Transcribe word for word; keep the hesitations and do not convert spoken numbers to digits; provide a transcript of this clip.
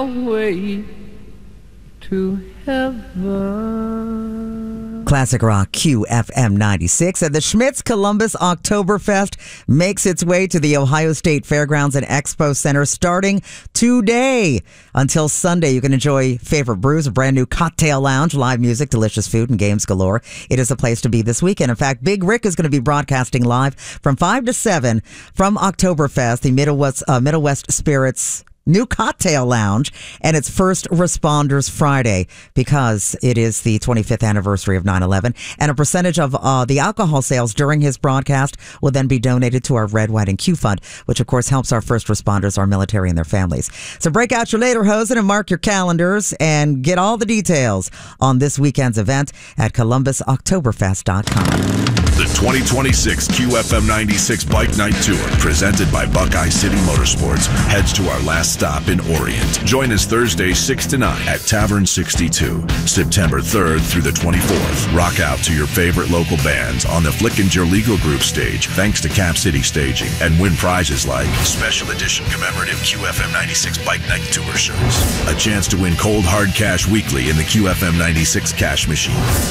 way to heaven. Classic Rock Q F M ninety-six. And the Schmitz Columbus Oktoberfest makes its way to the Ohio State Fairgrounds and Expo Center starting today. Until Sunday, you can enjoy favorite brews, a brand new cocktail lounge, live music, delicious food, and games galore. It is a place to be this weekend. In fact, Big Rick is going to be broadcasting live from five to seven from Oktoberfest, the Middle West, uh, Middle West Spirits new cocktail lounge, and it's First Responders Friday because it is the twenty-fifth anniversary of nine eleven, and a percentage of uh, the alcohol sales during his broadcast will then be donated to our Red, White, and Q Fund, which of course helps our first responders, our military, and their families. So break out your lederhosen and mark your calendars and get all the details on this weekend's event at columbus oktoberfest dot com. The twenty twenty-six Q F M ninety-six Bike Night Tour, presented by Buckeye City Motorsports, heads to our last stop in Orient. Join us Thursday six to nine at Tavern sixty-two, September third through the twenty-fourth. Rock out to your favorite local bands on the Flickinger Legal Group stage, thanks to Cap City Staging, and win prizes like special edition commemorative Q F M ninety-six Bike Night Tour shirts, a chance to win cold hard cash weekly in the Q F M ninety-six cash machine,